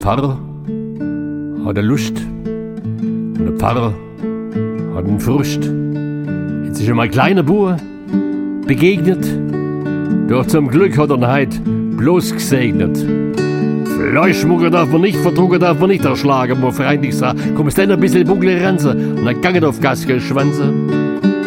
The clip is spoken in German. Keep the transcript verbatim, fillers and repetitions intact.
Pfarrer hat eine Lust und der Pfarrer hat einen Frust. Jetzt ist ihm ein kleiner Bub begegnet, doch zum Glück hat er ihn heute bloß gesegnet. Fleischmucker darf man nicht, Vertruger darf man nicht erschlagen, wo freundlich sagt, komm es denn ein bisschen Bugle renze und dann ganget auf Gaske Schwänze.